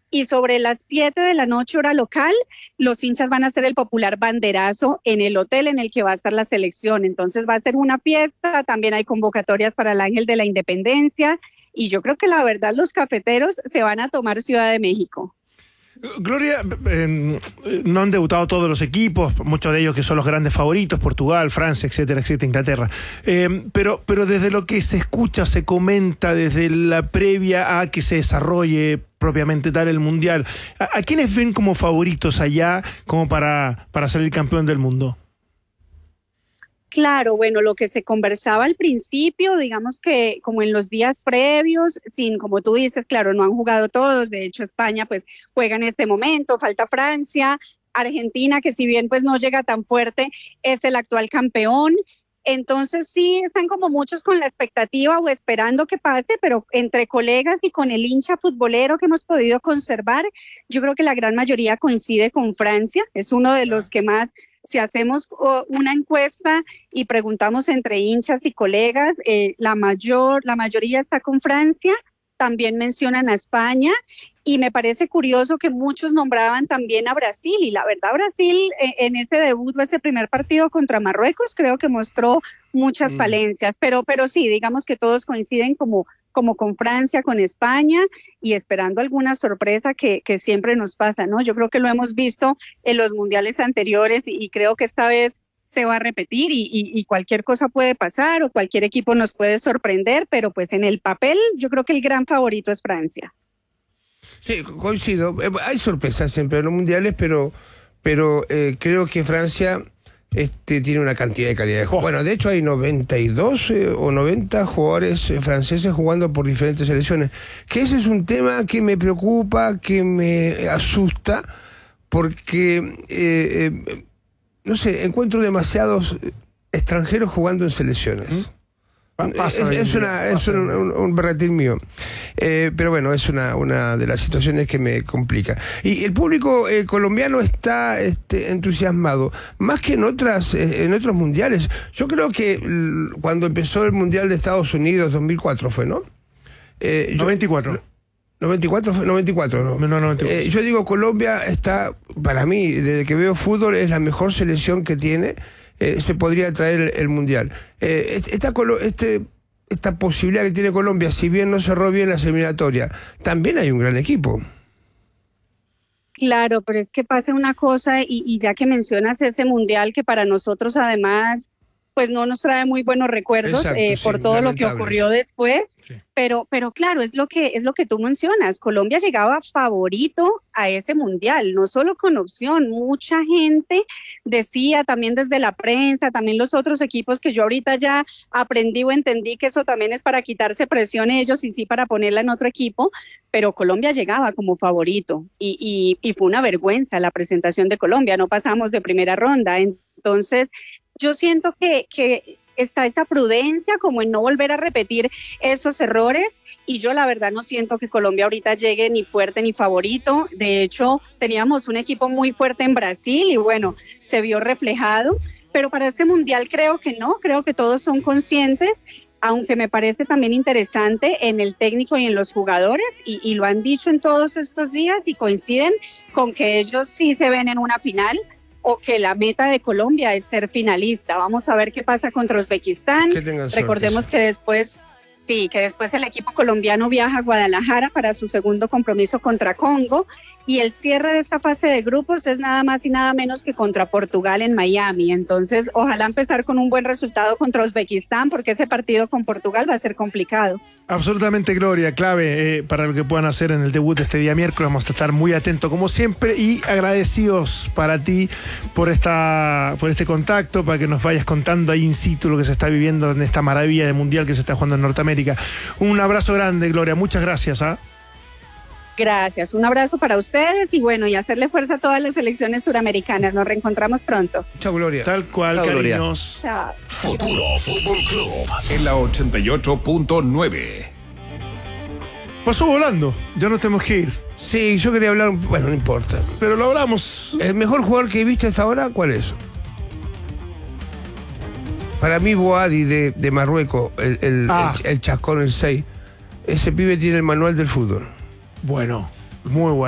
y sobre las 7 de la noche hora local, los hinchas van a hacer el popular banderazo en el hotel en el que va a estar la selección. Entonces va a ser una fiesta, también hay convocatorias para el Ángel de la Independencia y yo creo que la verdad los cafeteros se van a tomar Ciudad de México. Gloria, no han debutado todos los equipos, muchos de ellos que son los grandes favoritos, Portugal, Francia, etcétera, etcétera, Inglaterra. Pero desde lo que se escucha, se comenta, desde la previa a que se desarrolle propiamente tal el Mundial, ¿a quiénes ven como favoritos allá como para ser el campeón del mundo? Claro, bueno, lo que se conversaba al principio, digamos que como en los días previos, sin, como tú dices, claro, no han jugado todos, de hecho España pues juega en este momento, falta Francia, Argentina, que si bien pues no llega tan fuerte, es el actual campeón. Entonces sí, están como muchos con la expectativa o esperando que pase, pero entre colegas y con el hincha futbolero que hemos podido conservar, yo creo que la gran mayoría coincide con Francia, es uno de los que más, si hacemos una encuesta y preguntamos entre hinchas y colegas, la mayoría está con Francia. También mencionan a España y me parece curioso que muchos nombraban también a Brasil y la verdad Brasil en ese debut o ese primer partido contra Marruecos creo que mostró muchas falencias, pero sí, digamos que todos coinciden como con Francia, con España y esperando alguna sorpresa que siempre nos pasa, ¿no? Yo creo que lo hemos visto en los mundiales anteriores y creo que esta vez se va a repetir y cualquier cosa puede pasar o cualquier equipo nos puede sorprender, pero pues en el papel yo creo que el gran favorito es Francia. Sí, coincido. Hay sorpresas siempre en los mundiales, pero creo que Francia tiene una cantidad de calidad de juego. Bueno, de hecho hay 92 o 90 jugadores franceses jugando por diferentes selecciones. Que ese es un tema que me preocupa, que me asusta, porque no sé, encuentro demasiados extranjeros jugando en selecciones. Es un berretín mío. Pero bueno, es una de las situaciones que me complica. Y el público colombiano está entusiasmado, más que en otros mundiales. Yo creo que cuando empezó el Mundial de Estados Unidos, 2004 fue, ¿no? 94. 94, no. No, 94. Yo digo, Colombia está, para mí, desde que veo fútbol, es la mejor selección que tiene. Se podría traer el Mundial. Esta posibilidad que tiene Colombia, si bien no cerró bien la eliminatoria, también hay un gran equipo. Claro, pero es que pasa una cosa y ya que mencionas ese Mundial que para nosotros además pues no nos trae muy buenos recuerdos. Exacto, por todo lo que ocurrió después, sí. pero claro, es lo que tú mencionas, Colombia llegaba favorito a ese mundial, no solo con opción, mucha gente decía también desde la prensa, también los otros equipos que yo ahorita ya aprendí o entendí que eso también es para quitarse presión ellos y sí para ponerla en otro equipo, pero Colombia llegaba como favorito y fue una vergüenza la presentación de Colombia, no pasamos de primera ronda, entonces yo siento que está esa prudencia como en no volver a repetir esos errores y yo la verdad no siento que Colombia ahorita llegue ni fuerte ni favorito. De hecho, teníamos un equipo muy fuerte en Brasil y bueno, se vio reflejado, pero para este mundial creo que no, creo que todos son conscientes, aunque me parece también interesante en el técnico y en los jugadores y lo han dicho en todos estos días y coinciden con que ellos sí se ven en una final o que la meta de Colombia es ser finalista. Vamos a ver qué pasa contra Uzbekistán. Recordemos que después el equipo colombiano viaja a Guadalajara para su segundo compromiso contra Congo y el cierre de esta fase de grupos es nada más y nada menos que contra Portugal en Miami. Entonces, ojalá empezar con un buen resultado contra Uzbekistán porque ese partido con Portugal va a ser complicado. Absolutamente, Gloria, clave para lo que puedan hacer en el debut de este día miércoles. Vamos a estar muy atentos como siempre y agradecidos para ti por este contacto, para que nos vayas contando ahí in situ lo que se está viviendo en esta maravilla de mundial que se está jugando en Norteamérica. Un abrazo grande, Gloria, muchas gracias. Gracias, un abrazo para ustedes y bueno, y hacerle fuerza a todas las selecciones suramericanas. Nos reencontramos pronto. Chao, Gloria. Tal cual, Chao, cariños. Chao. Futuro Fútbol Club en la 88.9. Pasó volando, ya nos tenemos que ir. Sí, yo quería hablar, bueno, no importa. Pero lo hablamos. ¿El mejor jugador que he visto hasta ahora cuál es? Para mí, Boadi de Marruecos, el chascón, el 6. Ese pibe tiene el manual del fútbol. Bueno, muy bueno.